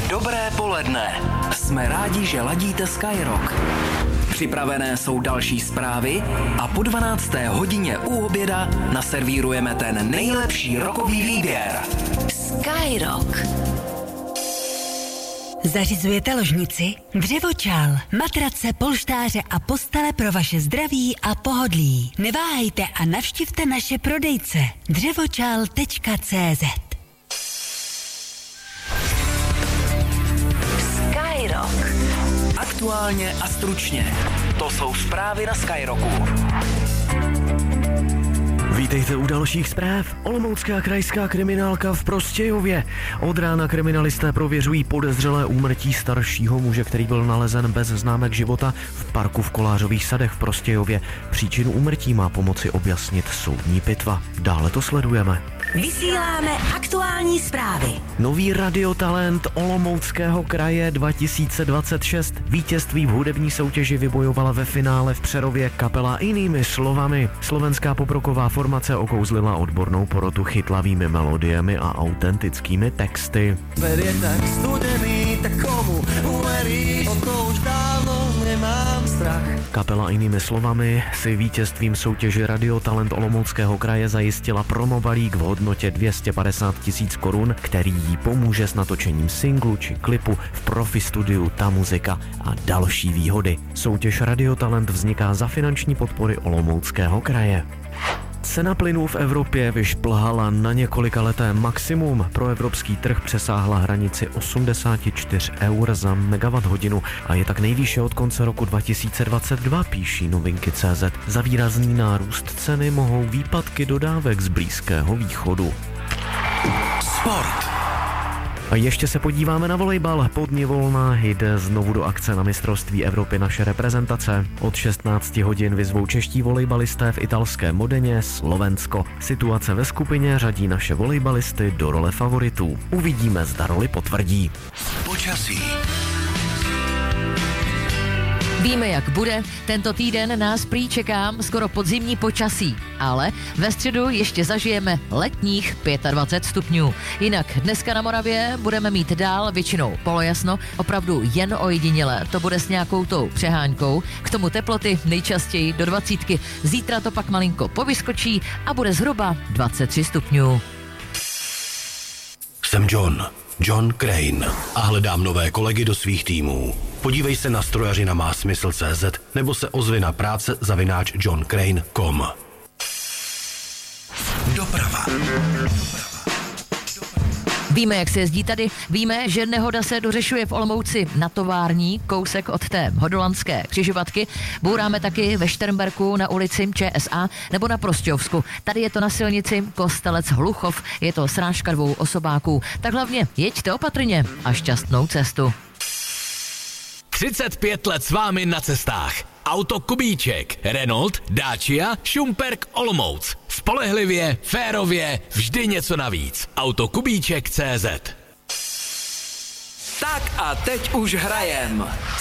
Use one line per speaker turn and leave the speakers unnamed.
Dobré poledne. Jsme rádi, že ladíte Skyrock. Připravené jsou další zprávy a po 12. hodině u oběda naservírujeme ten nejlepší rockový výběr.
Skyrock. Zařizujete ložnici, dřevočal, matrace, polštáře a postele pro vaše zdraví a pohodlí. Neváhejte a navštivte naše prodejce dřevočal.cz. Skyrock.
Aktuálně a stručně. To jsou zprávy na Skyrocku.
Vítejte u dalších zpráv. Olomoucká krajská kriminálka v Prostějově. Od rána kriminalisté prověřují podezřelé úmrtí staršího muže, který byl nalezen bez známek života v parku v Kolářových sadech v Prostějově. Příčinu úmrtí má pomoci objasnit soudní pitva. Dále to sledujeme.
Vysíláme aktuální zprávy.
Nový radiotalent Olomouckého kraje 2026. Vítězství v hudební soutěži vybojovala ve finále v Přerově kapela Jinými slovami. Slovenská poproková formace okouzlila odbornou porotu chytlavými melodiemi a autentickými texty.
Je tak studený, tak komu uveríš? O to už dávno nemám strach.
Kapela Jinými slovami si vítězstvím soutěže Radiotalent Olomouckého kraje zajistila promobalík v hodnotě 250 000 korun, který jí pomůže s natočením singlu či klipu v profi studiu Ta muzika a další výhody. Soutěž Radiotalent vzniká za finanční podpory Olomouckého kraje. Cena plynů v Evropě vyšplhala na několikaleté maximum. Pro evropský trh přesáhla hranici 84 eur za megawatt-hodinu a je tak nejvýše od konce roku 2022, píší Novinky.cz. Za výrazný nárůst ceny mohou výpadky dodávek z Blízkého východu.
Sport.
A ještě se podíváme na volejbal. Podně Volná jde znovu do akce na mistrovství Evropy naše reprezentace. Od 16 hodin vyzvou čeští volejbalisté v italské Modeně Slovensko. Situace ve skupině řadí naše volejbalisty do role favoritů. Uvidíme, zda roli potvrdí.
Počasí.
Víme, jak bude. Tento týden nás prý čeká skoro podzimní počasí, ale ve středu ještě zažijeme letních 25 stupňů. Jinak dneska na Moravě budeme mít dál většinou polojasno, opravdu jen ojediněle. To bude s nějakou tou přeháňkou. K tomu teploty nejčastěji do 20. Zítra to pak malinko povyskočí a bude zhruba 23 stupňů.
Jsem John Crane a hledám nové kolegy do svých týmů. Podívej se na strojařina má smysl.cz nebo se ozvi na práce@johncrane.com.
Doprava.
Víme, jak se jezdí tady, víme, že nehoda se dořešuje v Olomouci na tovární, kousek od té hodolandské křižovatky. Bouráme taky ve Šternberku na ulici ČSA nebo na Prostějovsku. Tady je to na silnici Kostelec Hluchov, je to srážka 2 osobáků. Tak hlavně jeďte opatrně a šťastnou cestu.
35 let s vámi na cestách. Auto Kubíček, Renault, Dacia, Šumperk, Olomouc. Spolehlivě, férově, vždy něco navíc. Autokubíček.cz.
Tak a teď už hrajem.